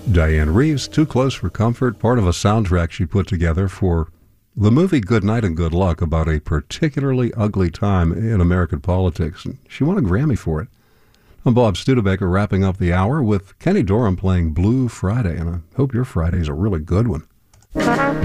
Diane Reeves, Too Close for Comfort, part of a soundtrack she put together for the movie Good Night and Good Luck about a particularly ugly time in American politics. She won a Grammy for it. I'm Bob Studebaker, wrapping up the hour with Kenny Dorham playing Blue Friday, and I hope your Friday's a really good one.